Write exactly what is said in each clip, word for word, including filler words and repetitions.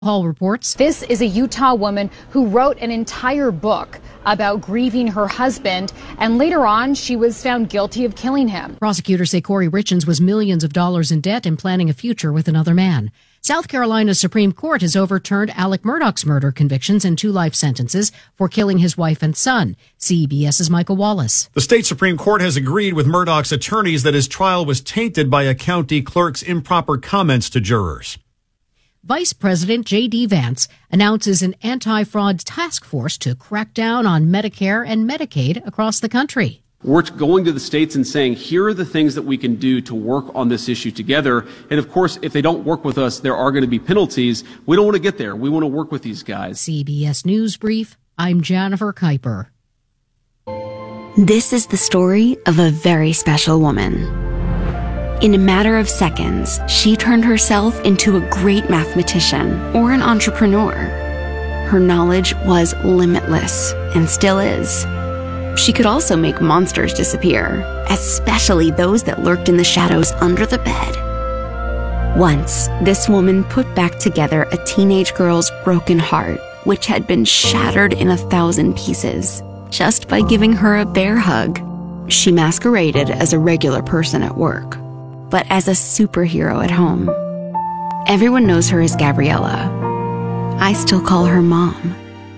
Hall reports. This is a Utah woman who wrote an entire book about grieving her husband, and later on she was found guilty of killing him. Prosecutors say Corey Richins was millions of dollars in debt and planning a future with another man. South Carolina's Supreme Court has overturned Alec Murdaugh's murder convictions and two life sentences for killing his wife and son. CBS's Michael Wallace. The state Supreme Court has agreed with Murdaugh's attorneys that his trial was tainted by a county clerk's improper comments to jurors. Vice President J D. Vance announces an anti-fraud task force to crack down on Medicare and Medicaid across the country. We're going to the states and saying, here are the things that we can do to work on this issue together. And of course, if they don't work with us, there are going to be penalties. We don't want to get there. We want to work with these guys. C B S News Brief, I'm Jennifer Kuiper. This is the story of a very special woman. In a matter of seconds, she turned herself into a great mathematician or an entrepreneur. Her knowledge was limitless and still is. She could also make monsters disappear, especially those that lurked in the shadows under the bed. Once, this woman put back together a teenage girl's broken heart, which had been shattered in a thousand pieces, just by giving her a bear hug. She masqueraded as a regular person at work, but as a superhero at home. Everyone knows her as Gabriella. I still call her Mom.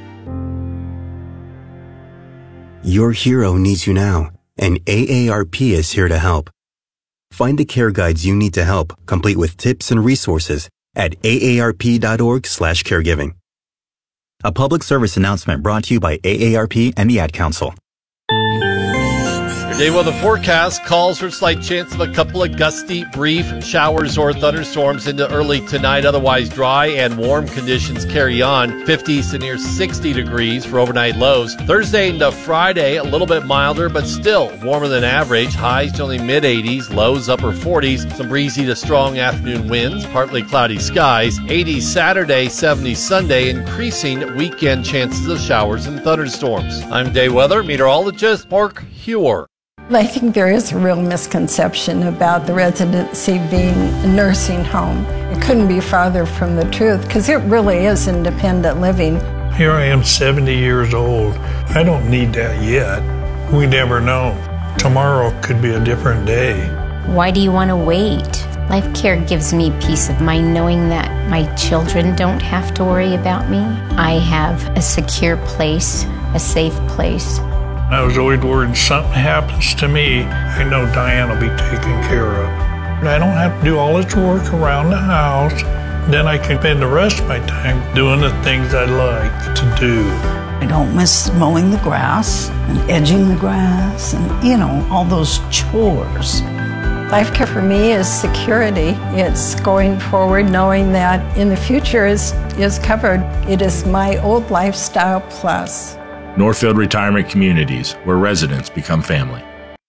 Your hero needs you now, and A A R P is here to help. Find the care guides you need to help, complete with tips and resources at A A R P dot org slash caregiving. A public service announcement brought to you by A A R P and the Ad Council. Your day weather forecast calls for a slight chance of a couple of gusty, brief showers or thunderstorms into early tonight. Otherwise dry and warm conditions carry on. fifties to near sixty degrees for overnight lows. Thursday into Friday, a little bit milder, but still warmer than average. Highs to only mid-eighties, lows upper forties. Some breezy to strong afternoon winds, partly cloudy skies. eighties Saturday, seventies Sunday, increasing weekend chances of showers and thunderstorms. I'm day weather meteorologist Mark Hewer. I think there is a real misconception about the residency being a nursing home. It couldn't be farther from the truth, because it really is independent living. Here I am, seventy years old. I don't need that yet. We never know. Tomorrow could be a different day. Why do you want to wait? Life Care gives me peace of mind knowing that my children don't have to worry about me. I have a secure place, a safe place. I was always worried something happens to me, I know Diane will be taken care of. I don't have to do all this work around the house. Then I can spend the rest of my time doing the things I like to do. I don't miss mowing the grass and edging the grass and, you know, all those chores. Life Care for me is security. It's going forward knowing that in the future is, is covered. It is my old lifestyle plus. Northfield Retirement Communities, where residents become family.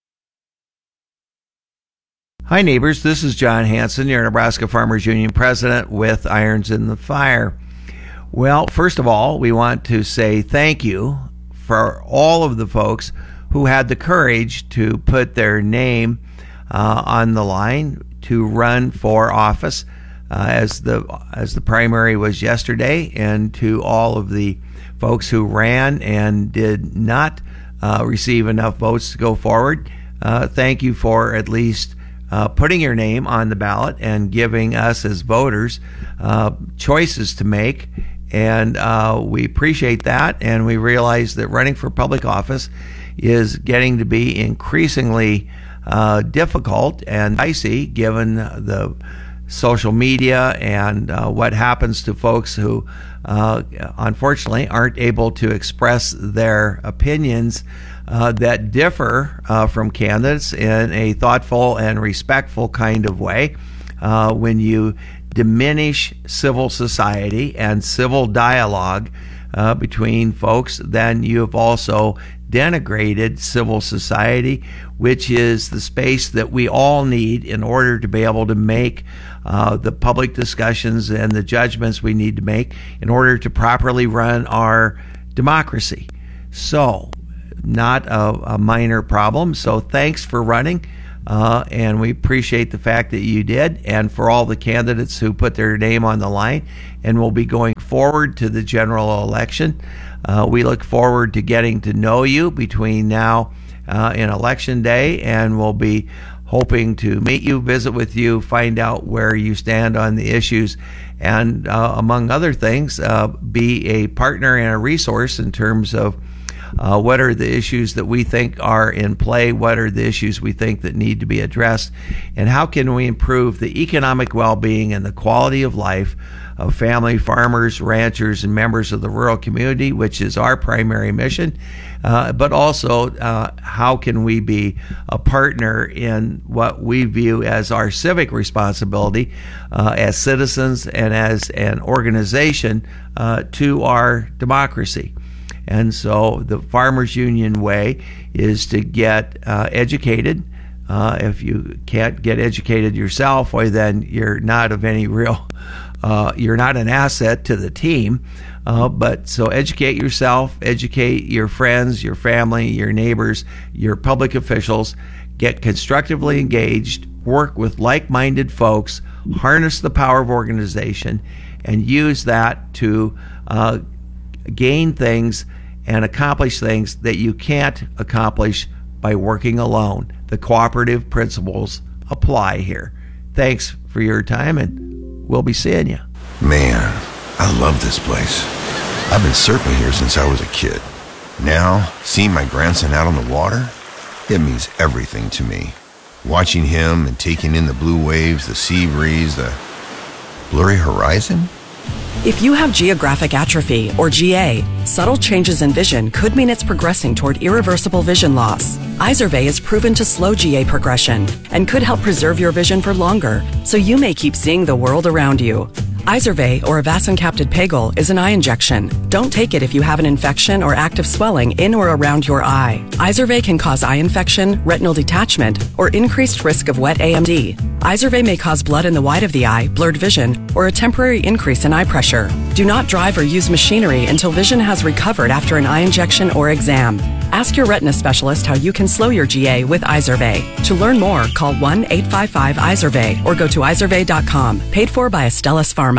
Hi neighbors, this is John Hanson, your Nebraska Farmers Union president with Irons in the Fire. Well, first of all, we want to say thank you for all of the folks who had the courage to put their name uh, on the line to run for office uh, as the as the primary was yesterday, and to all of the folks who ran and did not uh, receive enough votes to go forward. Uh, thank you for at least uh, putting your name on the ballot and giving us as voters uh, choices to make. And uh, we appreciate that. And we realize that running for public office is getting to be increasingly uh, difficult and dicey given the social media and uh, what happens to folks who uh, unfortunately aren't able to express their opinions uh, that differ uh, from candidates in a thoughtful and respectful kind of way. Uh, when you diminish civil society and civil dialogue uh, between folks, then you have also denigrated civil society, which is the space that we all need in order to be able to make uh, the public discussions and the judgments we need to make in order to properly run our democracy. So, not a, a minor problem. So thanks for running. Uh, and we appreciate the fact that you did, and for all the candidates who put their name on the line and will be going forward to the general election. Uh, we look forward to getting to know you between now uh, and Election Day, and we'll be hoping to meet you, visit with you, find out where you stand on the issues, and uh, among other things, uh, be a partner and a resource in terms of Uh, what are the issues that we think are in play? What are the issues we think that need to be addressed? And how can we improve the economic well-being and the quality of life of family farmers, ranchers, and members of the rural community, which is our primary mission? Uh, but also, uh, how can we be a partner in what we view as our civic responsibility uh, as citizens and as an organization uh, to our democracy? And so the Farmers Union way is to get uh, educated. Uh, if you can't get educated yourself, well, then you're not of any real, uh, you're not an asset to the team. Uh, but so educate yourself, educate your friends, your family, your neighbors, your public officials, get constructively engaged, work with like-minded folks, harness the power of organization, and use that to uh, gain things and accomplish things that you can't accomplish by working alone. The cooperative principles apply here. Thanks for your time, and we'll be seeing you. Man, I love this place. I've been surfing here since I was a kid. Now, seeing my grandson out on the water, it means everything to me. Watching him and taking in the blue waves, the sea breeze, the blurry horizon. If you have geographic atrophy, or G A, subtle changes in vision could mean it's progressing toward irreversible vision loss. Izervay is proven to slow G A progression and could help preserve your vision for longer, so you may keep seeing the world around you. Izervay, or avacincaptad pegol, is an eye injection. Don't take it if you have an infection or active swelling in or around your eye. Izervay can cause eye infection, retinal detachment, or increased risk of wet A M D. Izervay may cause blood in the white of the eye, blurred vision, or a temporary increase in eye pressure. Do not drive or use machinery until vision has recovered after an eye injection or exam. Ask your retina specialist how you can slow your G A with Izervay. To learn more, call one eight five five Izervay or go to izervay dot com. Paid for by Astellas Pharma.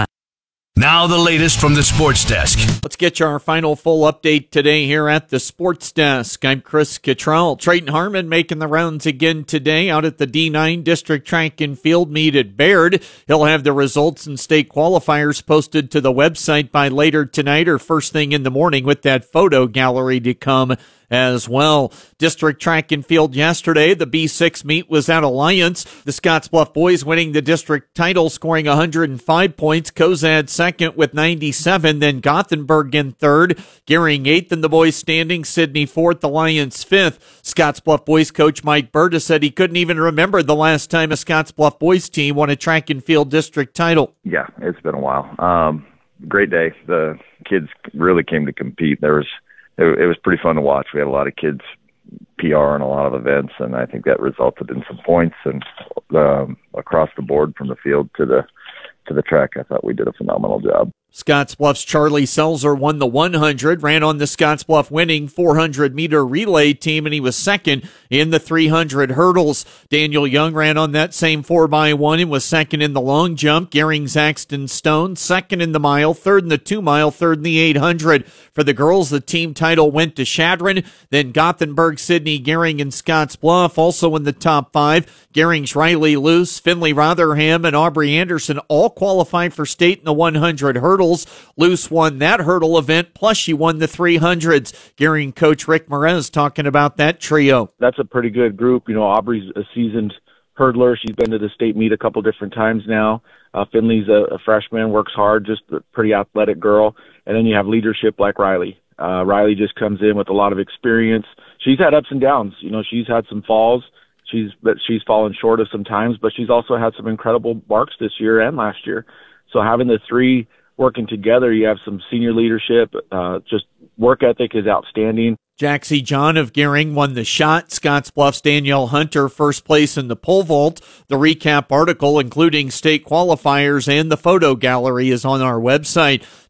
Now the latest from the Sports Desk. Let's get you our final full update today here at the Sports Desk. I'm Chris Cottrell. Trayton Harmon making the rounds again today out at the D nine District Track and Field Meet at Baird. He'll have the results and state qualifiers posted to the website by later tonight or first thing in the morning, with that photo gallery to come as well. District Track and Field yesterday, the B six meet was at Alliance. The Scottsbluff boys winning the district title, scoring one hundred five points. Cozad second with ninety-seven, then Gothenburg in third. Gearing eighth in the boys standing, Sydney fourth, Alliance fifth. Scottsbluff boys coach Mike Burda said he couldn't even remember the last time a Scottsbluff boys team won a track and field district title. Yeah, it's been a while. Um, great day. The kids really came to compete. There was It, it was pretty fun to watch. We had a lot of kids P R in a lot of events, and I think that resulted in some points. And um, across the board, from the field to the to the track, I thought we did a phenomenal job. Scottsbluff's Charlie Selzer won the one hundred, ran on the Scottsbluff winning four hundred meter relay team, and he was second in the three hundred hurdles. Daniel Young ran on that same four by one and was second in the long jump. Gearing Zaxton Stone, second in the mile, third in the two mile, third in the eight hundred. For the girls, the team title went to Shadron, then Gothenburg, Sydney, Gearing, and Scottsbluff. Also in the top five, Gearing's Riley Luce, Finley Rotherham, and Aubrey Anderson all qualified for state in the one hundred hurdles. Luce won that hurdle event, plus she won the three hundreds. Gearing coach Rick Merez talking about that trio. That's a pretty good group. You know, Aubrey's a seasoned hurdler. She's been to the state meet a couple different times now. Uh, Finley's a, a freshman, works hard, just a pretty athletic girl. And then you have leadership like Riley. Uh, Riley just comes in with a lot of experience. She's had ups and downs. You know, she's had some falls. She's but she's fallen short of some times, but she's also had some incredible marks this year and last year. So having the three working together, you have some senior leadership, uh, just work ethic is outstanding. Jaxie John of Gearing won the shot. Scottsbluff's Danielle Hunter first place in the pole vault. The recap article, including state qualifiers and the photo gallery, is on our website.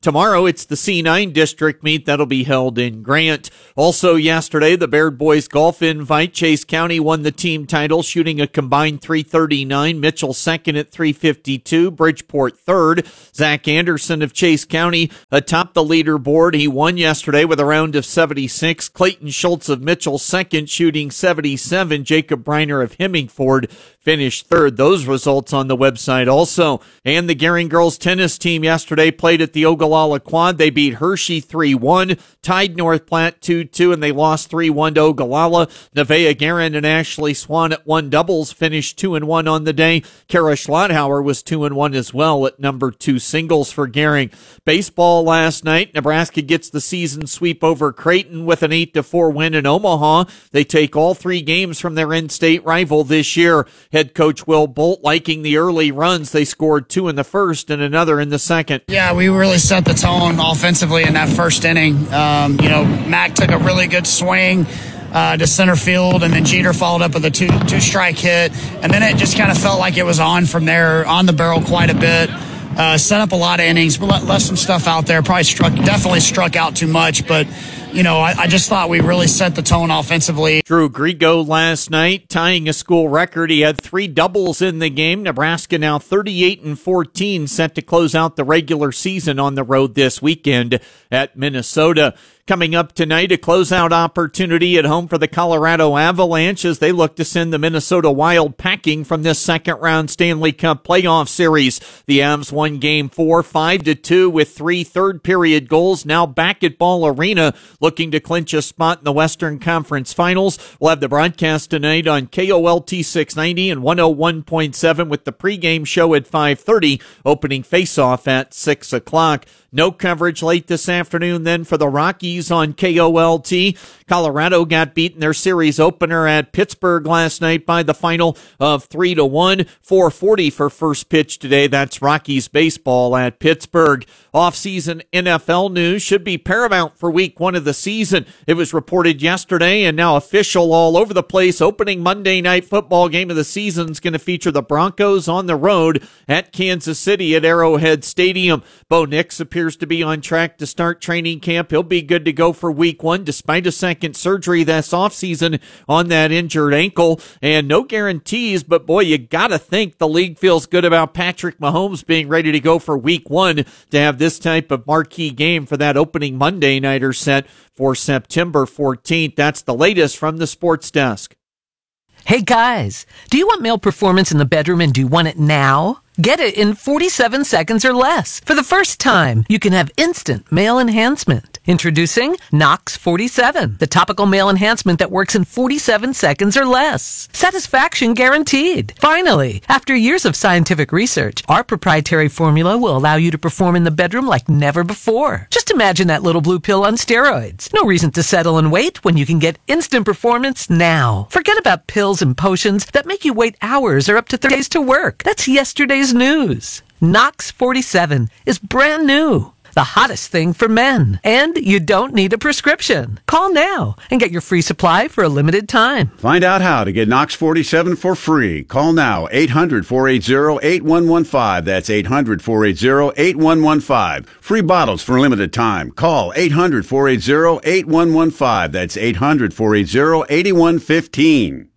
Tomorrow, it's the C nine district meet that'll be held in Grant. Also yesterday, the Baird Boys Golf Invite. Chase County won the team title, shooting a combined three thirty-nine. Mitchell second at three fifty-two. Bridgeport third. Zach Anderson of Chase County atop the leaderboard. He won yesterday with a round of seventy-six. Clayton Schultz of Mitchell second, shooting seventy-seven. Jacob Briner of Hemmingford finished third. Those results on the website also. And the Gering girls tennis team yesterday played at the Ogallala Quad. They beat Hershey three one, tied North Platte two two, and they lost three one to Ogallala. Nevaeh Guerin and Ashley Swan at one doubles finished two and one on the day. Kara Schlotthauer was two and one as well at number two singles for Gering. Baseball last night, Nebraska gets the season sweep over Creighton with an eight to four win in Omaha. They take all three games from their in-state rival this year. Head coach Will Bolt liking the early runs. They scored two in the first and another in the second. Yeah, we really set the tone offensively in that first inning. Um, you know, Mac took a really good swing uh, to center field, and then Jeter followed up with a two two strike hit, and then it just kind of felt like it was on from there, on the barrel quite a bit. Uh, set up a lot of innings, but left some stuff out there. Probably struck, definitely struck out too much, but you know, I, I just thought we really set the tone offensively. Drew Grigo last night tying a school record. He had three doubles in the game. Nebraska now thirty-eight and fourteen, set to close out the regular season on the road this weekend at Minnesota. Coming up tonight, a closeout opportunity at home for the Colorado Avalanche as they look to send the Minnesota Wild packing from this second-round Stanley Cup playoff series. The Avs won Game four, five to two with three third-period goals. Now back at Ball Arena, looking to clinch a spot in the Western Conference Finals. We'll have the broadcast tonight on K O L T six ninety and one oh one point seven with the pregame show at five thirty, opening face-off at six o'clock. No coverage late this afternoon then for the Rockies on K O L T. Colorado got beaten their series opener at Pittsburgh last night by the final of three to one. four forty for first pitch today. That's Rockies baseball at Pittsburgh. Off-season N F L news should be paramount for week one of the season. It was reported yesterday and now official all over the place. Opening Monday night football game of the season is going to feature the Broncos on the road at Kansas City at Arrowhead Stadium. Bo Nix appears to be on track to start training camp. He'll be good to go for week one despite a second surgery this offseason on that injured ankle. And no guarantees, but boy, you gotta think the league feels good about Patrick Mahomes being ready to go for week one to have this type of marquee game for that opening Monday nighter set for September fourteenth. That's the latest from the Sports Desk. Hey guys, do you want male performance in the bedroom and do you want it now? Get it in forty-seven seconds or less. For the first time, you can have instant male enhancement. Introducing Nox forty-seven, the topical male enhancement that works in forty-seven seconds or less. Satisfaction guaranteed. Finally, after years of scientific research, our proprietary formula will allow you to perform in the bedroom like never before. Just imagine that little blue pill on steroids. No reason to settle and wait when you can get instant performance now. Forget about pills and potions that make you wait hours or up to thirty days to work. That's yesterday's news. Nox forty-seven is brand new. The hottest thing for men. And you don't need a prescription. Call now and get your free supply for a limited time. Find out how to get Nox forty-seven for free. Call now, eight hundred, four eight zero, eight one one five. That's eight hundred, four eight zero, eight one one five. Free bottles for a limited time. Call eight hundred, four eight zero, eight one one five. That's eight hundred, four eight zero, eight one one five.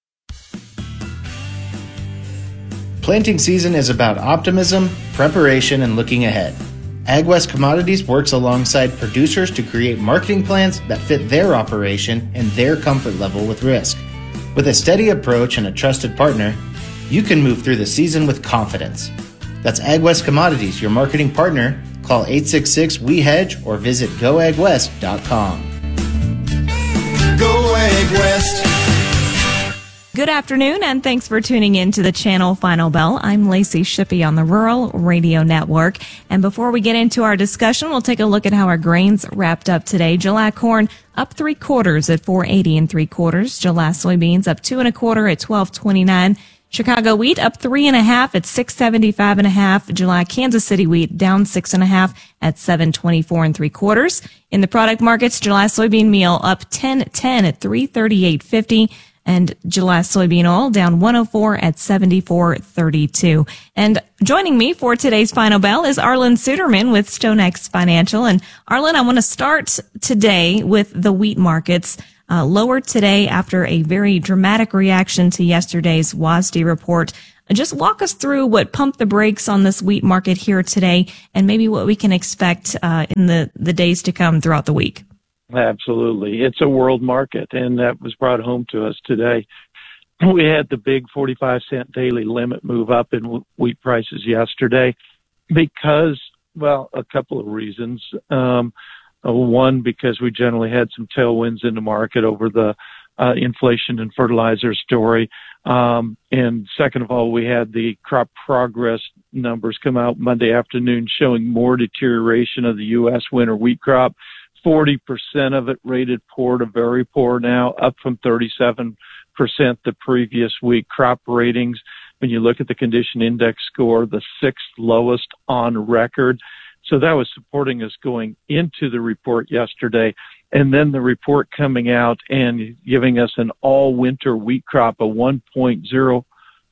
Planting season is about optimism, preparation, and looking ahead. AgWest Commodities works alongside producers to create marketing plans that fit their operation and their comfort level with risk. With a steady approach and a trusted partner, you can move through the season with confidence. That's AgWest Commodities, your marketing partner. Call eight six six, W E hedge or visit go ag west dot com. Go AgWest. Good afternoon, and thanks for tuning in to the Channel Final Bell. I'm Lacey Shippey on the Rural Radio Network. And before we get into our discussion, we'll take a look at how our grains wrapped up today. July corn up three quarters at four eighty and three quarters. July soybeans up two and a quarter at twelve twenty-nine. Chicago wheat up three and a half at six seventy-five and a half. July Kansas City wheat down six and a half at seven twenty-four and three quarters. In the product markets, July soybean meal up ten ten at three thirty-eight fifty. And July soybean oil down one oh four at seventy-four thirty-two. And joining me for today's Final Bell is Arlan Suderman with StoneX Financial. And Arlan, I want to start today with the wheat markets. Uh, lower today after a very dramatic reaction to yesterday's W A S D report. Just walk us through what pumped the brakes on this wheat market here today and maybe what we can expect uh, in the, the days to come throughout the week. Absolutely. It's a world market, and that was brought home to us today. We had the big forty-five cent daily limit move up in wheat prices yesterday because, well, a couple of reasons. Um, One, because we generally had some tailwinds in the market over the uh, inflation and fertilizer story. Um, and second of all, we had the crop progress numbers come out Monday afternoon showing more deterioration of the U S winter wheat crop. forty percent of it rated poor to very poor now, up from thirty-seven percent the previous week. Crop ratings, when you look at the condition index score, the sixth lowest on record. So that was supporting us going into the report yesterday. And then the report coming out and giving us an all-winter wheat crop of one point zero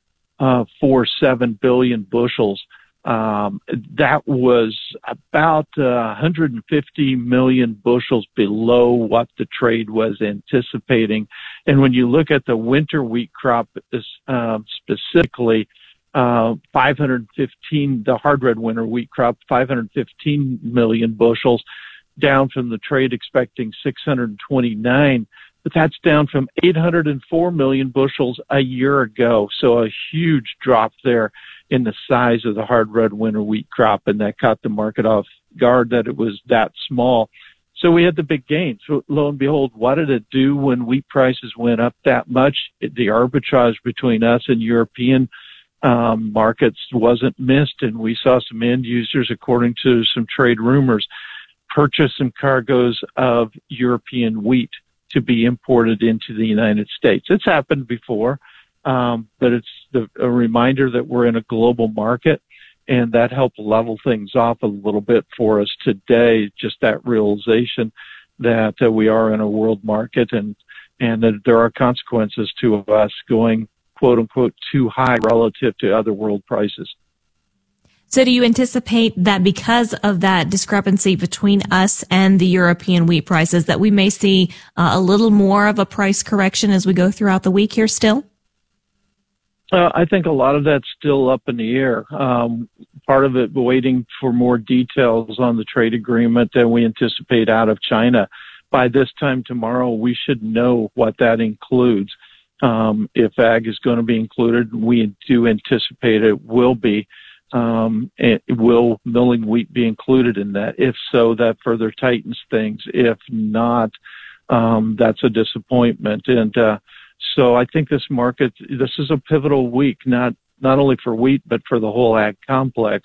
four seven billion bushels. Um, that was about uh, one hundred fifty million bushels below what the trade was anticipating. And when you look at the winter wheat crop uh, specifically, Uh, five hundred fifteen, the hard red winter wheat crop, five hundred fifteen million bushels, down from the trade expecting six hundred twenty-nine, but that's down from eight hundred four million bushels a year ago. So a huge drop there in the size of the hard red winter wheat crop, and that caught the market off guard that it was that small. So we had the big gains. So lo and behold, what did it do when wheat prices went up that much? It, the arbitrage between us and European Um, markets wasn't missed, and we saw some end users, according to some trade rumors, purchase some cargoes of European wheat to be imported into the United States. It's happened before, um, but it's the, a reminder that we're in a global market, and that helped level things off a little bit for us today, just that realization that uh, we are in a world market and, and that there are consequences to us going quote unquote too high relative to other world prices. So do you anticipate that because of that discrepancy between us and the European wheat prices that we may see uh, a little more of a price correction as we go throughout the week here still? Uh, I think a lot of that's still up in the air. Um, part of it waiting for more details on the trade agreement that we anticipate out of China. By this time tomorrow, we should know what that includes. Um, if ag is going to be included, we do anticipate it will be. Um, it, will milling wheat be included in that? If so, that further tightens things. If not, um, that's a disappointment. And uh, so I think this market, this is a pivotal week, not not only for wheat, but for the whole ag complex,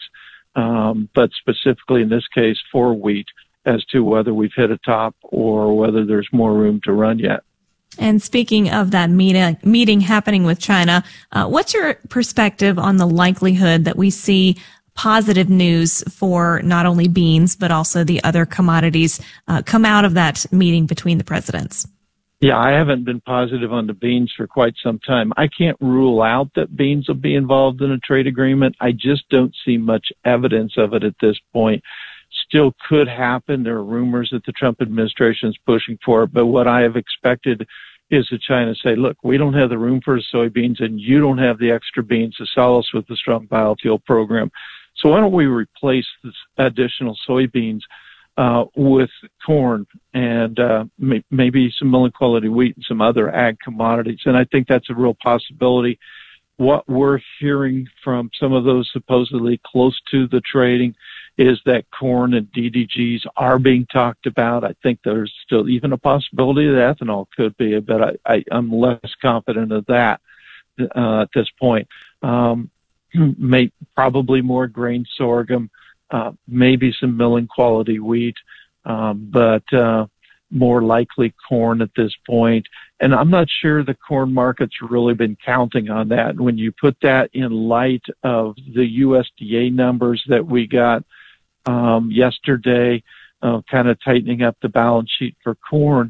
um, but specifically in this case for wheat, as to whether we've hit a top or whether there's more room to run yet. And speaking of that meeting, meeting happening with China, uh, what's your perspective on the likelihood that we see positive news for not only beans, but also the other commodities uh, come out of that meeting between the presidents? Yeah, I haven't been positive on the beans for quite some time. I can't rule out that beans will be involved in a trade agreement. I just don't see much evidence of it at this point. Still could happen. There are rumors that the Trump administration is pushing for it, but what I have expected is that China say, look, we don't have the room for soybeans and you don't have the extra beans to sell us with the strong biofuel program. So why don't we replace this additional soybeans uh, with corn and uh, may- maybe some milling quality wheat and some other ag commodities? And I think that's a real possibility. What we're hearing from some of those supposedly close to the trading is that corn and D D Gs are being talked about. I think there's still even a possibility that ethanol could be, but I, I, I'm less confident of that uh, at this point. Um, may, probably more grain sorghum, uh, maybe some milling quality wheat, um, but uh, more likely corn at this point. And I'm not sure the corn market's really been counting on that. And when you put that in light of the U S D A numbers that we got um, yesterday, uh, kind of tightening up the balance sheet for corn,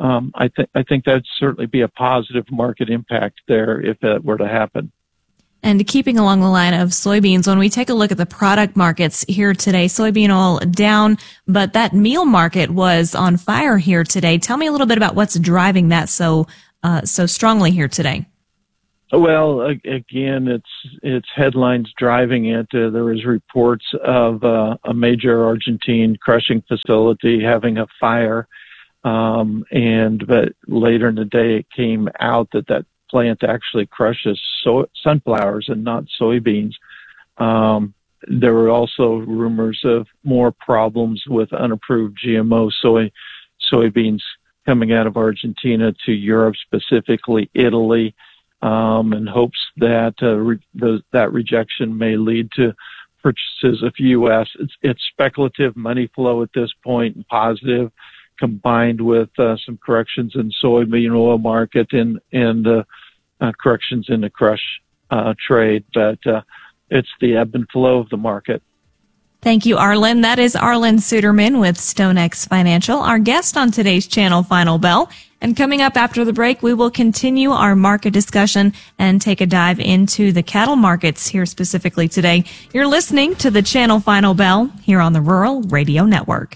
um, I think I think that'd certainly be a positive market impact there if that were to happen. And keeping along the line of soybeans, when we take a look at the product markets here today, soybean oil down, but that meal market was on fire here today. Tell me a little bit about what's driving that so uh, so strongly here today. Well, again, it's it's headlines driving it. Uh, there was reports of uh, a major Argentine crushing facility having a fire, um, and but later in the day it came out that that plant actually crushes so- sunflowers and not soybeans. Um, there were also rumors of more problems with unapproved G M O soy soybeans coming out of Argentina to Europe, specifically Italy. Um, and hopes that uh, re- the, that rejection may lead to purchases of U S. It's, it's speculative money flow at this point, and positive, combined with uh, some corrections in soybean oil market and and uh, uh, corrections in the crush uh, trade. But uh, it's the ebb and flow of the market. Thank you, Arlen. That is Arlen Suderman with StoneX Financial, our guest on today's Channel Final Bell. And coming up after the break, we will continue our market discussion and take a dive into the cattle markets here specifically today. You're listening to the Channel Final Bell here on the Rural Radio Network.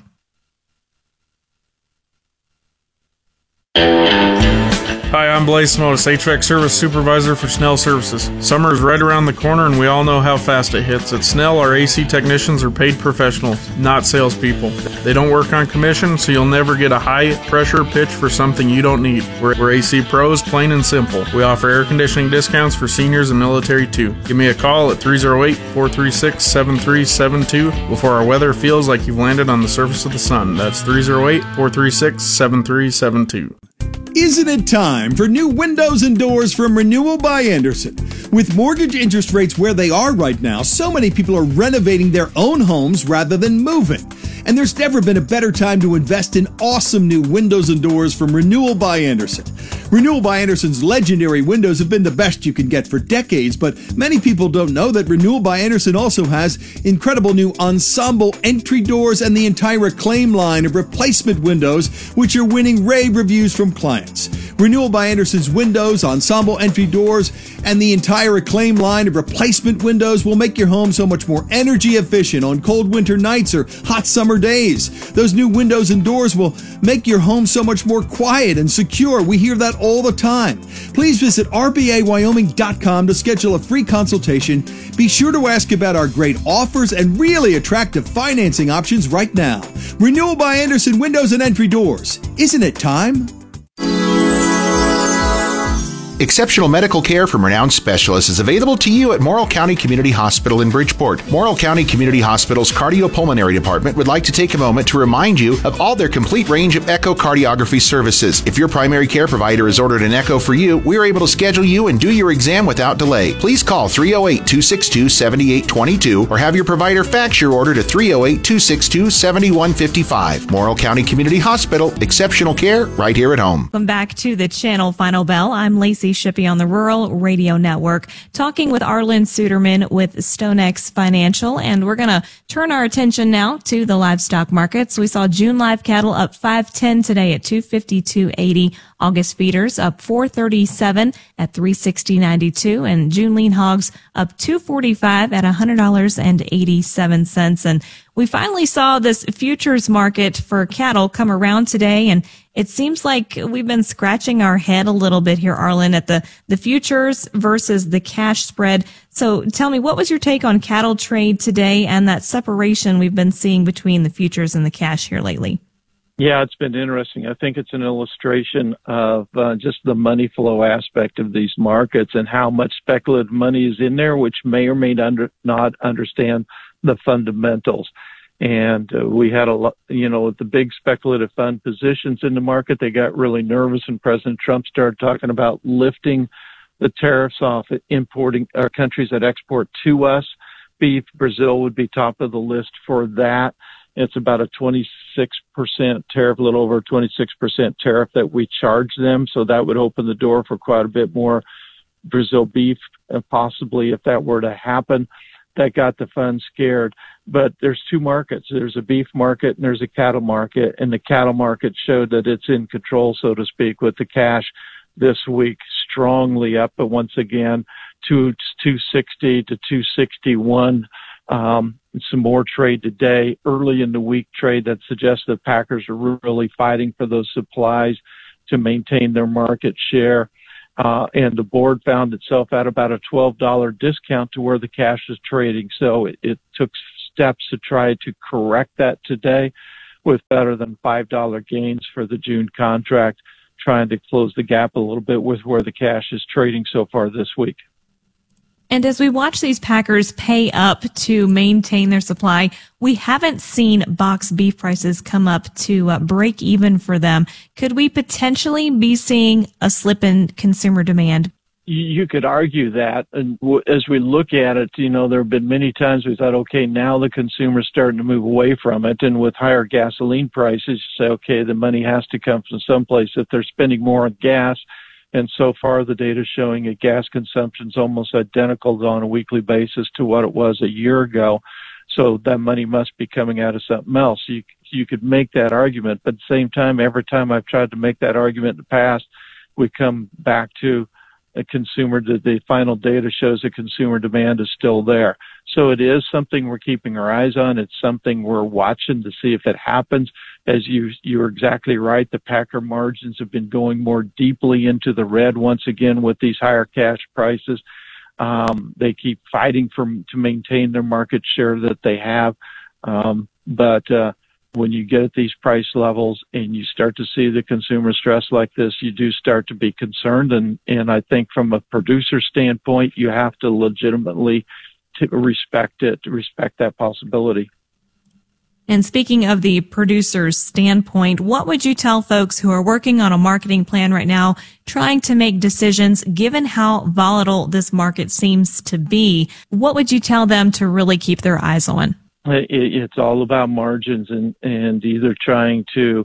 Hi, I'm Blaze Smotis, H V A C Service Supervisor for Snell Services. Summer is right around the corner and we all know how fast it hits. At Snell, our A C technicians are paid professionals, not salespeople. They don't work on commission, so you'll never get a high-pressure pitch for something you don't need. We're, we're A C pros, plain and simple. We offer air conditioning discounts for seniors and military, too. Give me a call at three oh eight, four three six, seven three seven two before our weather feels like you've landed on the surface of the sun. That's three oh eight, four three six, seven three seven two. Isn't it time for new windows and doors from Renewal by Andersen? With mortgage interest rates where they are right now, so many people are renovating their own homes rather than moving. And there's never been a better time to invest in awesome new windows and doors from Renewal by Andersen. Renewal by Andersen's legendary windows have been the best you can get for decades, but many people don't know that Renewal by Andersen also has incredible new ensemble entry doors and the entire Acclaim line of replacement windows, which are winning rave reviews from clients. Renewal by Andersen's windows, ensemble entry doors, and the entire Acclaim line of replacement windows will make your home so much more energy efficient on cold winter nights or hot summer days. Those new windows and doors will make your home so much more quiet and secure. We hear that all the time. Please visit R B A Wyoming dot com to schedule a free consultation. Be sure to ask about our great offers and really attractive financing options right now. Renewal by Andersen Windows and Entry Doors. Isn't it time? Exceptional medical care from renowned specialists is available to you at Morrill County Community Hospital in Bridgeport. Morrill County Community Hospital's Cardiopulmonary Department would like to take a moment to remind you of all their complete range of echocardiography services. If your primary care provider has ordered an echo for you, we are able to schedule you and do your exam without delay. Please call three oh eight, two six two, seven eight two two or have your provider fax your order to three oh eight, two six two, seven one five five. Morrill County Community Hospital, exceptional care right here at home. Welcome back to the Channel Final Bell. I'm Lacey Shippey on the Rural Radio Network, talking with Arlen Suderman with StoneX Financial. And we're going to turn our attention now to the livestock markets. We saw June live cattle up five ten today at two fifty-two eighty. August feeders up four thirty-seven at three sixty ninety-two, and June lean hogs up two forty-five at one hundred dollars and eighty-seven cents. And we finally saw this futures market for cattle come around today, and it seems like we've been scratching our head a little bit here, Arlen, at the, the futures versus the cash spread. So tell me, what was your take on cattle trade today and that separation we've been seeing between the futures and the cash here lately? Yeah, it's been interesting. I think it's an illustration of uh, just the money flow aspect of these markets and how much speculative money is in there, which may or may under, not understand the fundamentals. And uh, we had a lot, you know, the big speculative fund positions in the market. They got really nervous, and President Trump started talking about lifting the tariffs off importing uh, countries that export to us. Beef, Brazil would be top of the list for that. It's about a twenty-six percent tariff, a little over a twenty-six percent tariff that we charge them. So that would open the door for quite a bit more Brazil beef, uh, possibly if that were to happen. that got the funds scared. But there's two markets. There's a beef market and there's a cattle market, and the cattle market showed that it's in control, so to speak, with the cash this week strongly up, but once again, to two sixty to two sixty-one. Um, some more trade today, early in the week trade that suggests that packers are really fighting for those supplies to maintain their market share. Uh, and the board found itself at about a twelve dollars discount to where the cash is trading. So it, it took steps to try to correct that today with better than five dollars gains for the June contract, trying to close the gap a little bit with where the cash is trading so far this week. And as we watch these packers pay up to maintain their supply, we haven't seen box beef prices come up to uh, break even for them. Could we potentially be seeing a slip in consumer demand? You could argue that. And w- as we look at it, you know, there have been many times we thought, okay, now the consumer's starting to move away from it. And with higher gasoline prices, you say, okay, the money has to come from someplace. If they're spending more on gas, and so far, the data is showing that gas consumption is almost identical on a weekly basis to what it was a year ago. So that money must be coming out of something else. You, you could make that argument, but at the same time, every time I've tried to make that argument in the past, we come back to a consumer, the, the final data shows that consumer demand is still there. So it is something we're keeping our eyes on. It's something we're watching to see if it happens. As you, you're exactly right, the packer margins have been going more deeply into the red once again with these higher cash prices. Um, they keep fighting for, to maintain their market share that they have. Um, but, uh, when you get at these price levels and you start to see the consumer stress like this, you do start to be concerned. And, and I think from a producer standpoint, you have to legitimately to respect it, to respect that possibility. And speaking of the producer's standpoint, what would you tell folks who are working on a marketing plan right now, trying to make decisions, given how volatile this market seems to be? What would you tell them to really keep their eyes on? It's all about margins and, and either trying to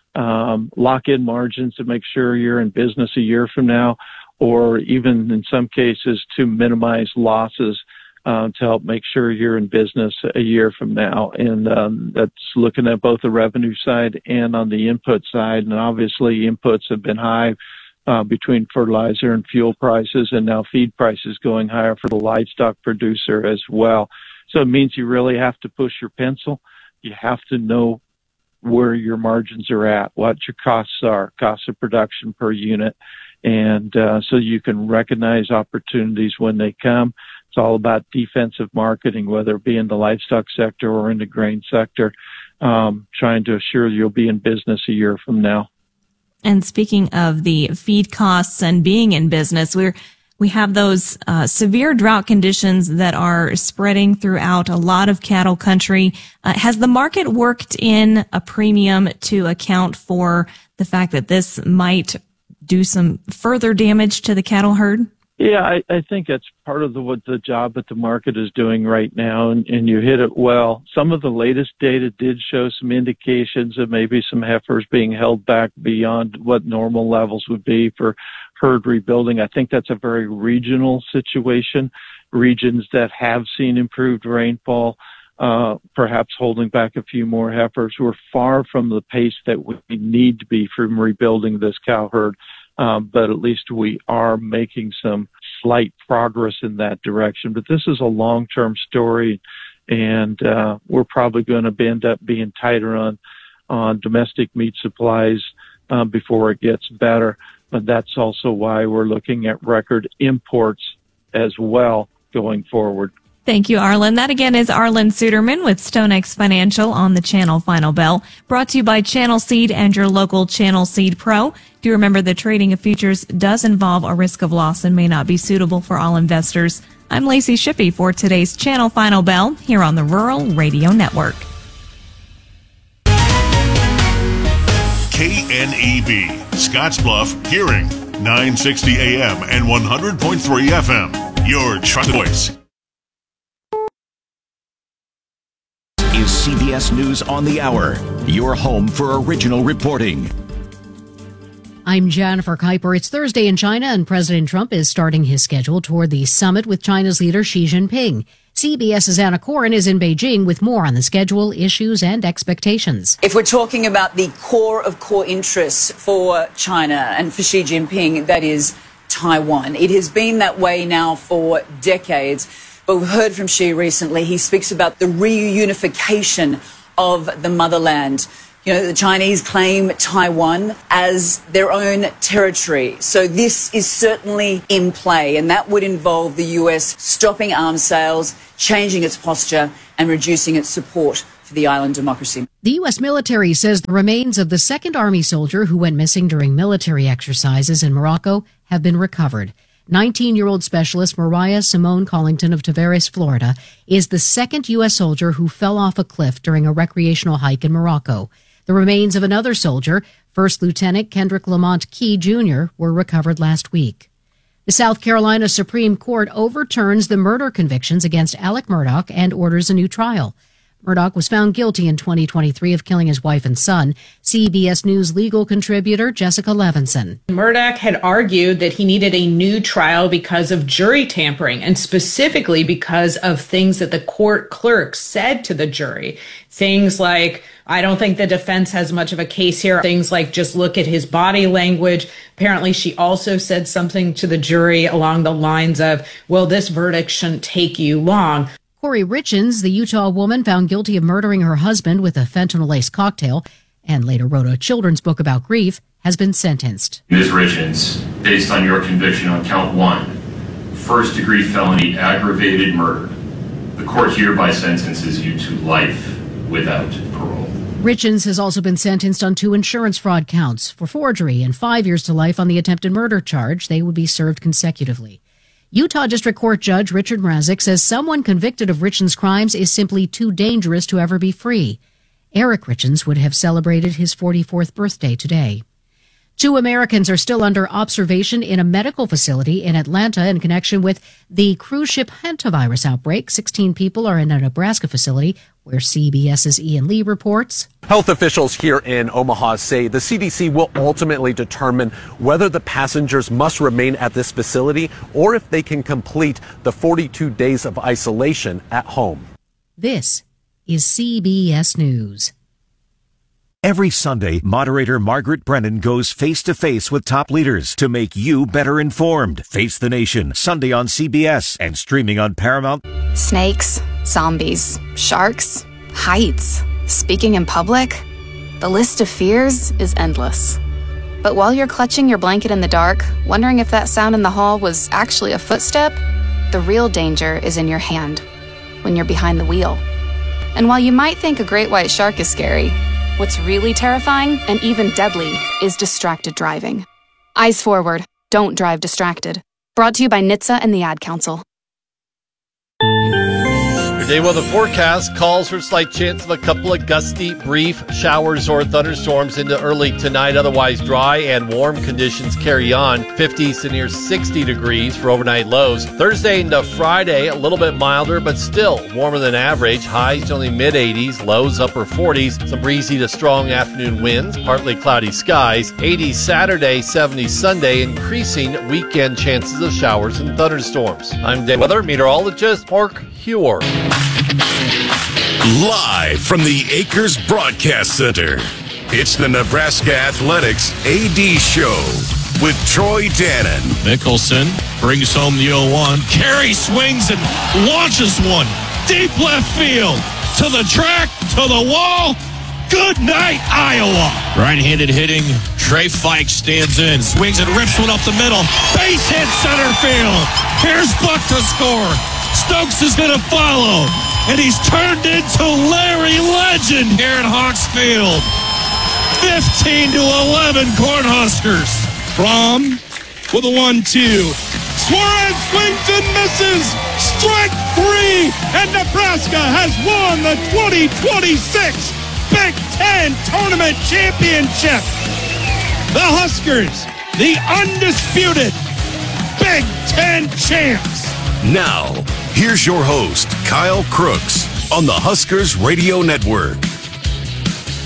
um, lock in margins to make sure you're in business a year from now, or even in some cases to minimize losses uh, to help make sure you're in business a year from now. And um, that's looking at both the revenue side and on the input side. And obviously inputs have been high uh, between fertilizer and fuel prices, and now feed prices going higher for the livestock producer as well. So it means you really have to push your pencil. You have to know where your margins are at, what your costs are, costs of production per unit. And uh, so you can recognize opportunities when they come. It's all about defensive marketing, whether it be in the livestock sector or in the grain sector, um, trying to assure you'll be in business a year from now. And speaking of the feed costs and being in business, we're We have those uh, severe drought conditions that are spreading throughout a lot of cattle country. Uh, has the market worked in a premium to account for the fact that this might do some further damage to the cattle herd? Yeah, I, I think that's part of the what the job that the market is doing right now, and, and you hit it well. Some of the latest data did show some indications of maybe some heifers being held back beyond what normal levels would be for herd rebuilding. I think that's a very regional situation. Regions that have seen improved rainfall, uh, perhaps holding back a few more heifers. We're far from the pace that we need to be from rebuilding this cow herd. Um, but at least we are making some slight progress in that direction. But this is a long-term story, and uh, we're probably going to end up being tighter on on domestic meat supplies uh, before it gets better. But that's also why we're looking at record imports as well going forward. Thank you, Arlen. That again is Arlen Suderman with StoneX Financial on the Channel Final Bell, brought to you by Channel Seed and your local Channel Seed Pro. Do remember the trading of futures does involve a risk of loss and may not be suitable for all investors. I'm Lacey Shippey for today's Channel Final Bell here on the Rural Radio Network. K N E B, Scottsbluff, Hearing, nine sixty A M and one hundred point three F M. Your trusted voice. Is C B S News on the Hour, your home for original reporting. I'm Jennifer Kuiper. It's Thursday in China, and President Trump is starting his schedule toward the summit with China's leader Xi Jinping. CBS's Anna Corin is in Beijing with more on the schedule, issues, and expectations. If we're talking about the core of core interests for China and for Xi Jinping, that is Taiwan. It has been that way now for decades. But we've heard from Xi recently. He speaks about the reunification of the motherland. You know, the Chinese claim Taiwan as their own territory. So this is certainly in play, and that would involve the U S stopping arms sales, changing its posture, and reducing its support for the island democracy. The U S military says the remains of the second Army soldier who went missing during military exercises in Morocco have been recovered. nineteen-year-old specialist Mariah Simone Collington of Tavares, Florida, is the second U S soldier who fell off a cliff during a recreational hike in Morocco. The remains of another soldier, First Lieutenant Kendrick Lamont Key Junior, were recovered last week. The South Carolina Supreme Court overturns the murder convictions against Alec Murdaugh and orders a new trial. Murdaugh was found guilty in twenty twenty-three of killing his wife and son. C B S News legal contributor Jessica Levinson. Murdaugh had argued that he needed a new trial because of jury tampering, and specifically because of things that the court clerk said to the jury. Things like, I don't think the defense has much of a case here. Things like, just look at his body language. Apparently, she also said something to the jury along the lines of, well, this verdict shouldn't take you long. Corey Richins, the Utah woman found guilty of murdering her husband with a fentanyl-laced cocktail and later wrote a children's book about grief, has been sentenced. Miz Richins, based on your conviction on count one, first-degree felony aggravated murder, the court hereby sentences you to life without parole. Richins has also been sentenced on two insurance fraud counts for forgery and five years to life on the attempted murder charge. They would be served consecutively. Utah District Court Judge Richard Mrazek says someone convicted of Richins' crimes is simply too dangerous to ever be free. Eric Richins would have celebrated his forty-fourth birthday today. Two Americans are still under observation in a medical facility in Atlanta in connection with the cruise ship hantavirus outbreak. sixteen people are in a Nebraska facility where CBS's Ian Lee reports. Health officials here in Omaha say the C D C will ultimately determine whether the passengers must remain at this facility or if they can complete the forty-two days of isolation at home. This is C B S News. Every Sunday, moderator Margaret Brennan goes face-to-face with top leaders to make you better informed. Face the Nation, Sunday on C B S and streaming on Paramount. Snakes, zombies, sharks, heights, speaking in public. The list of fears is endless. But while you're clutching your blanket in the dark, wondering if that sound in the hall was actually a footstep, the real danger is in your hand, when you're behind the wheel. And while you might think a great white shark is scary, what's really terrifying and even deadly is distracted driving. Eyes forward. Don't drive distracted. Brought to you by N H T S A and the Ad Council. Your day weather forecast calls for a slight chance of a couple of gusty, brief showers or thunderstorms into early tonight. Otherwise dry and warm conditions carry on. fifties to near sixty degrees for overnight lows. Thursday into Friday, a little bit milder, but still warmer than average. Highs only mid-eighties, lows upper forties. Some breezy to strong afternoon winds, partly cloudy skies. eighties Saturday, seventies Sunday, increasing weekend chances of showers and thunderstorms. I'm day weather meteorologist Mark Hewer. Live from the Acres Broadcast Center, it's the Nebraska Athletics A D Show with Troy Dannon. Mickelson brings home the oh one. Carey swings and launches one. Deep left field. To the track, to the wall. Good night, Iowa. Right-handed hitting. Trey Fike stands in, swings and rips one up the middle. Base hit center field. Here's Buck to score. Stokes is going to follow, and he's turned into Larry Legend here at Hawks Field. fifteen to eleven Cornhuskers. From with a one two. Suarez swings and misses. Strike three, and Nebraska has won the twenty twenty-six Big Ten Tournament Championship. The Huskers, the undisputed Big Ten champs. Now, here's your host, Kyle Crooks, on the Huskers Radio Network. All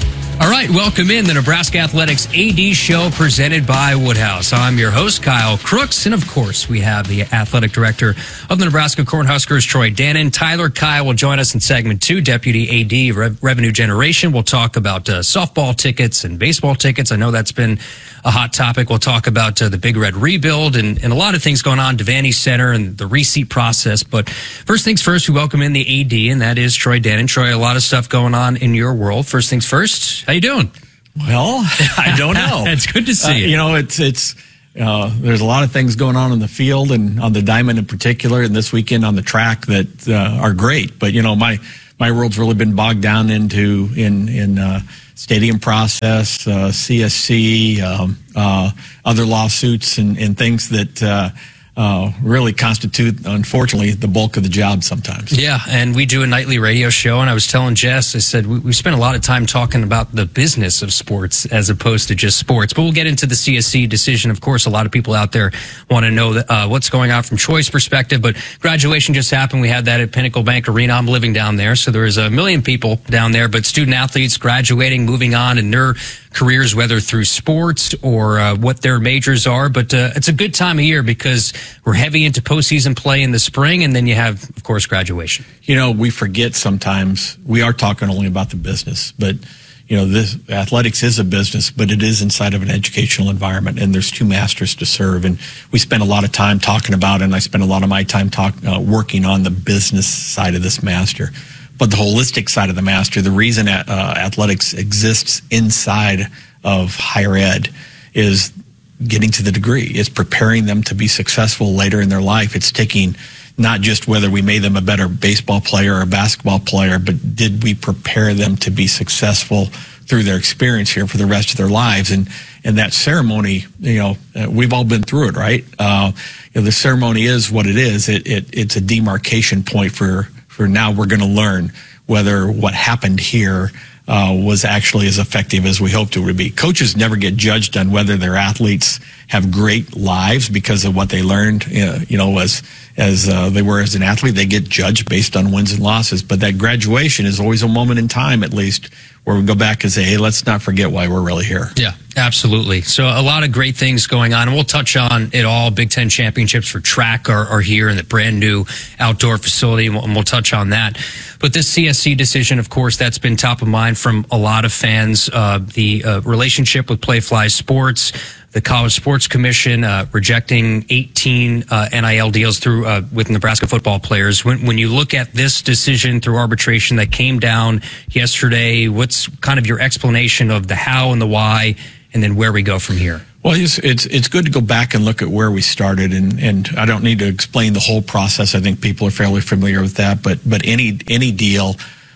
All right, welcome in the Nebraska Athletics A D Show presented by Woodhouse. I'm your host, Kyle Crooks, and of course, we have the athletic director of the Nebraska Cornhuskers, Troy Dannen. Tyler Kyle will join us in segment two, Deputy A D Re- Revenue Generation. We'll talk about uh, softball tickets and baseball tickets. I know that's been a hot topic. We'll talk about uh, the Big Red rebuild and, and a lot of things going on, Devaney Center and the reseat process. But first things first, we welcome in the A D, and that is Troy Dannen. Troy, a lot of stuff going on in your world. First things first, how you doing? Well, I don't know. It's good to see uh, you. You know, it's it's uh, there's a lot of things going on in the field and on the diamond in particular, and this weekend on the track that uh, are great. But you know, my my world's really been bogged down into in in uh, stadium process, uh, C S C, um, uh, other lawsuits, and, and things that. Uh, Uh, really constitute, unfortunately, the bulk of the job sometimes. Yeah, and we do a nightly radio show, and I was telling Jess, I said, we, we spent a lot of time talking about the business of sports as opposed to just sports. But we'll get into the C S C decision. Of course, a lot of people out there want to know that, uh, what's going on from Troy's perspective, but graduation just happened. We had that at Pinnacle Bank Arena. I'm living down there, so there was a million people down there, but student athletes graduating, moving on in their careers, whether through sports or uh, what their majors are. But uh, it's a good time of year because we're heavy into postseason play in the spring, and then you have, of course, graduation. You know, we forget sometimes we are talking only about the business, but you know, this athletics is a business, but it is inside of an educational environment, and there's two masters to serve. And we spend a lot of time talking about, and I spend a lot of my time talk, uh, working on the business side of this master. But the holistic side of the master, the reason uh, athletics exists inside of higher ed is getting to the degree. It's preparing them to be successful later in their life. It's taking not just whether we made them a better baseball player or a basketball player, but did we prepare them to be successful through their experience here for the rest of their lives? And and that ceremony, you know, uh, we've all been through it, right? Uh, you know, the ceremony is what it is. It, it it's a demarcation point for for now. We're going to learn whether what happened here uh, was actually as effective as we hoped it would be. Coaches never get judged on whether their athletes have great lives because of what they learned, uh, you know, as as uh, they were as an athlete. They get judged based on wins and losses. But that graduation is always a moment in time, at least, where we go back and say, hey, let's not forget why we're really here. Yeah, absolutely. So a lot of great things going on, and we'll touch on it all. Big Ten championships for track are, are here in the brand new outdoor facility, and we'll, and we'll touch on that. But this C S C decision, of course, that's been top of mind from a lot of fans. Uh, the uh, relationship with Playfly Sports, the College Sports Commission uh, rejecting eighteen uh, N I L deals through uh, with Nebraska football players. When, when you look at this decision through arbitration that came down yesterday, what's kind of your explanation of the how and the why, and then where we go from here? Well, it's, it's it's good to go back and look at where we started, and, and I don't need to explain the whole process. I think people are fairly familiar with that. But but any any deal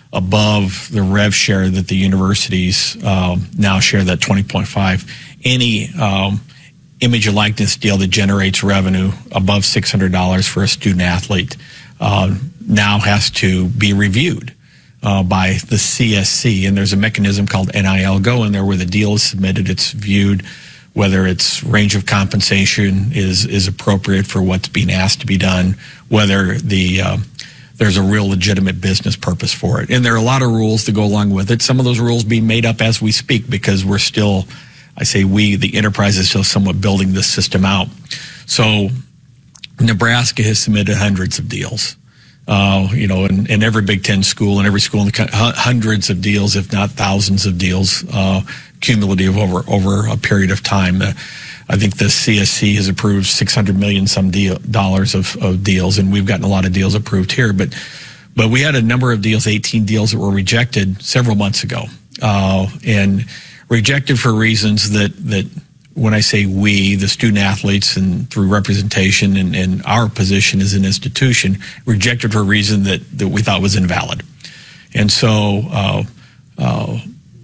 above the rev share that the universities um, now share, that twenty point five, any um, image and likeness deal that generates revenue above six hundred dollars for a student athlete uh, now has to be reviewed uh, by the C S C. And there's a mechanism called N I L Go in there where the deal is submitted, it's viewed, whether its range of compensation is is appropriate for what's being asked to be done, whether the uh, there's a real legitimate business purpose for it. And there are a lot of rules to go along with it. Some of those rules being made up as we speak because we're still, I say we, the enterprise is still somewhat building this system out. So Nebraska has submitted hundreds of deals. Uh, you know, in, in every Big Ten school and every school in the country, hundreds of deals, if not thousands of deals, uh, cumulative over over a period of time. Uh, I think the C S C has approved six hundred million some deal, dollars of, of deals, and we've gotten a lot of deals approved here. But but we had a number of deals, eighteen deals that were rejected several months ago, uh, and rejected for reasons that that. When I say we, the student athletes and through representation and, and our position as an institution, rejected for a reason that, that we thought was invalid. And so uh, uh,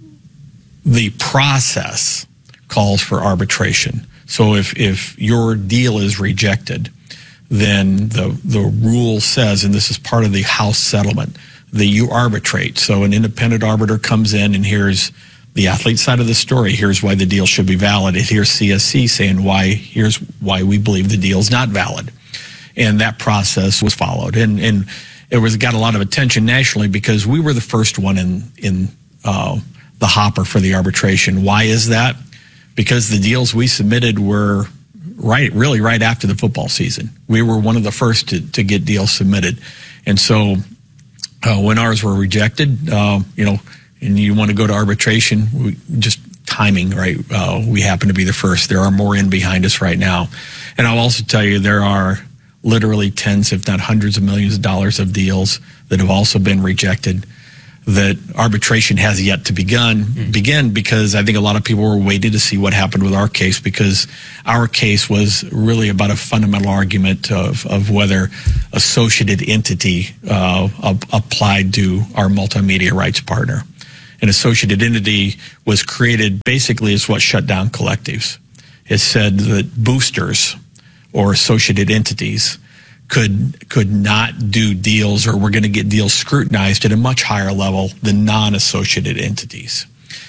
the process calls for arbitration. So if, if your deal is rejected, then the, the rule says, and this is part of the House settlement, that you arbitrate. So an independent arbiter comes in and here's the athlete side of the story. Here's why the deal should be valid. And here's C S C saying why, here's why we believe the deal is not valid. And that process was followed. And, and it was got a lot of attention nationally because we were the first one in, in, uh, the hopper for the arbitration. Why is that? Because the deals we submitted were right, really right after the football season. We were one of the first to, to get deals submitted. And so uh, when ours were rejected, uh, you know, and you want to go to arbitration, we just timing, right? Uh, we happen to be the first. There are more in behind us right now. And I'll also tell you there are literally tens, if not hundreds of millions of dollars of deals that have also been rejected, that arbitration has yet to begun, mm-hmm. begin because I think a lot of people were waiting to see what happened with our case, because our case was really about a fundamental argument of, of whether associated entity uh, applied to our multimedia rights partner. An associated entity was created basically as what shut down collectives. It said that boosters or associated entities could could not do deals, or were going to get deals scrutinized at a much higher level than non-associated entities.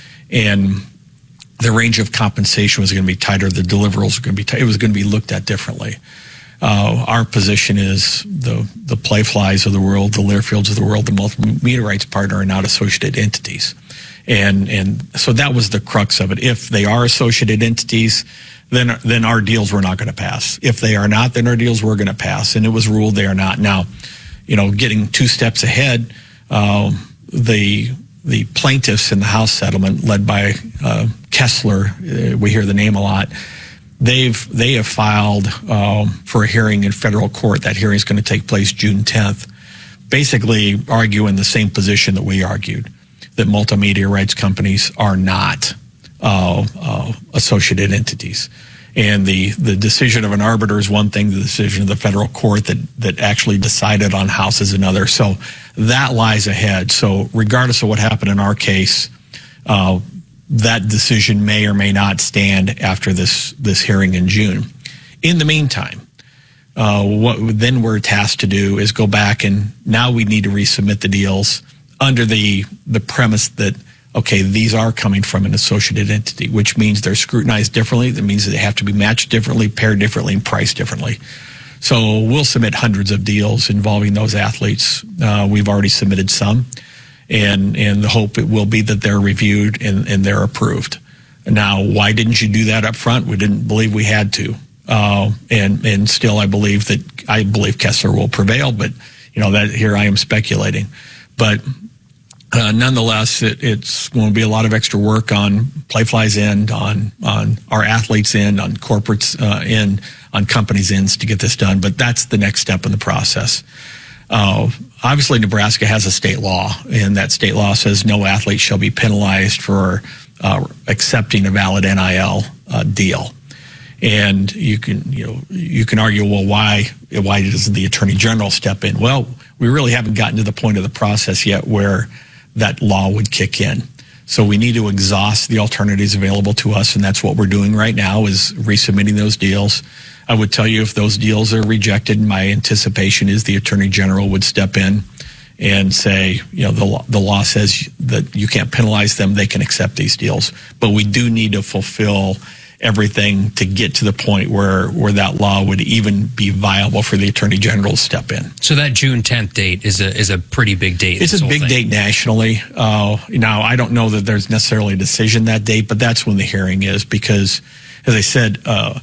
And the range of compensation was going to be tighter. The deliverables were going to be tight. It was going to be looked at differently. Uh, our position is the the Playflies of the world, the Learfields of the world, the multimedia rights partner are not associated entities. And and so that was the crux of it. If they are associated entities, then then our deals were not going to pass. If they are not, then our deals were going to pass. And it was ruled they are not. Now, you know, getting two steps ahead, uh, the the plaintiffs in the House settlement, led by uh, Kessler, uh, we hear the name a lot. They've they have filed um, for a hearing in federal court. That hearing is going to take place June tenth, basically arguing the same position that we argued, that multimedia rights companies are not uh, uh, associated entities. And the, the decision of an arbiter is one thing, the decision of the federal court that, that actually decided on House is another. So that lies ahead. So regardless of what happened in our case, uh, that decision may or may not stand after this, this hearing in June. In the meantime, uh, what then we're tasked to do is go back, and now we need to resubmit the deals under the the premise that, okay, these are coming from an associated entity, which means they're scrutinized differently. That means that they have to be matched differently, paired differently, and priced differently. So we'll submit hundreds of deals involving those athletes. Uh, we've already submitted some, and and the hope it will be that they're reviewed and, and they're approved. Now, why didn't you do that up front? We didn't believe we had to, uh, and and still I believe that I believe Kessler will prevail. But you know that here I am speculating, but. Uh, nonetheless, it, it's going to be a lot of extra work on Playfly's end, on on our athletes' end, on corporates' uh, end, on companies' ends to get this done. But that's the next step in the process. Uh, obviously, Nebraska has a state law, and that state law says no athlete shall be penalized for uh, accepting a valid N I L uh, deal. And you can you know you can argue, well, why why doesn't the Attorney General step in? Well, we really haven't gotten to the point of the process yet where that law would kick in. So we need to exhaust the alternatives available to us, and that's what we're doing right now, is resubmitting those deals. I would tell you if those deals are rejected, my anticipation is the Attorney General would step in and say, you know, the law, the law says that you can't penalize them, they can accept these deals. But we do need to fulfill everything to get to the point where, where that law would even be viable for the Attorney General to step in. So that June tenth date is a is a pretty big date. It's a big thing. date nationally. Uh, now, I don't know that there's necessarily a decision that date, but that's when the hearing is, because, as I said, uh,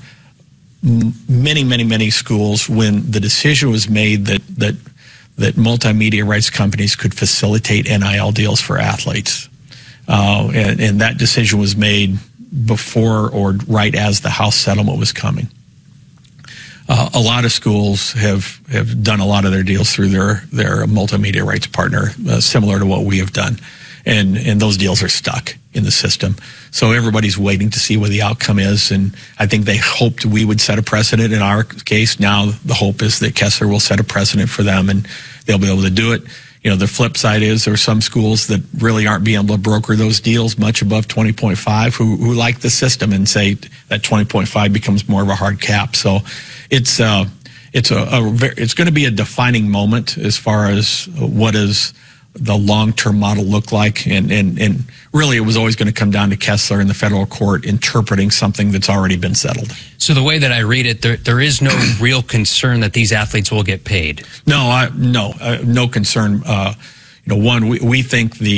m- many, many, many schools, when the decision was made that that that multimedia rights companies could facilitate N I L deals for athletes, uh, and, and that decision was made before or right as the House settlement was coming. Uh, a lot of schools have, have done a lot of their deals through their, their multimedia rights partner, uh, similar to what we have done. And, and those deals are stuck in the system. So everybody's waiting to see what the outcome is. And I think they hoped we would set a precedent in our case. Now the hope is that Kessler will set a precedent for them and they'll be able to do it. You know, the flip side is there are some schools that really aren't being able to broker those deals much above twenty point five who, who like the system and say that twenty point five becomes more of a hard cap. So it's, uh, it's, a, a it's going to be a defining moment as far as what does the long-term model look like. And, and, and really it was always going to come down to Kessler and the federal court interpreting something that's already been settled. So the way that I read it, there, there is no real concern that these athletes will get paid. No, I, no, uh, no concern. Uh, you know, one, we, we think the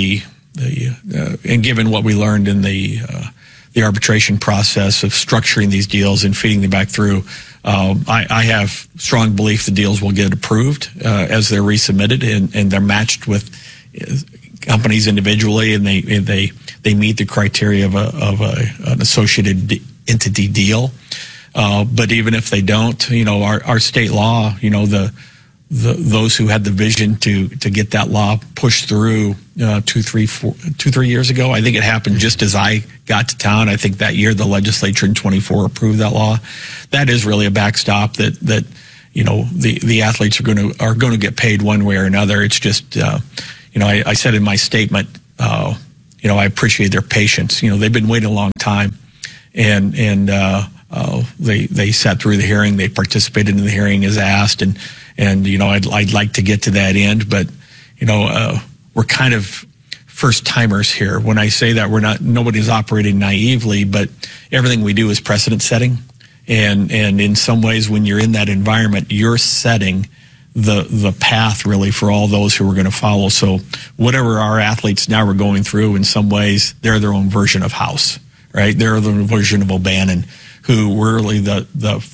the uh, and given what we learned in the uh, the arbitration process of structuring these deals and feeding them back through, uh, I, I have strong belief the deals will get approved uh, as they're resubmitted, and, and they're matched with companies individually, and they and they they meet the criteria of a of a, an associated entity deal. Uh, but even if they don't, you know, our, our state law, you know, the The, those who had the vision to to get that law pushed through uh, two, three, four, two, three years ago. I think it happened just as I got to town. I think that year the legislature in twenty-four approved that law. That is really a backstop that that you know the, the athletes are going to are going to get paid one way or another. It's just uh, you know I, I said in my statement, uh, you know I appreciate their patience. You know they've been waiting a long time, and and uh, uh, they they sat through the hearing. They participated in the hearing as asked, and. And, you know, I'd, I'd like to get to that end, but, you know, uh, we're kind of first timers here. When I say that, we're not, nobody's operating naively, but everything we do is precedent setting. And, and in some ways, when you're in that environment, you're setting the, the path really for all those who are going to follow. So whatever our athletes now are going through, in some ways, they're their own version of House, right? They're their version of O'Bannon, who were really the, the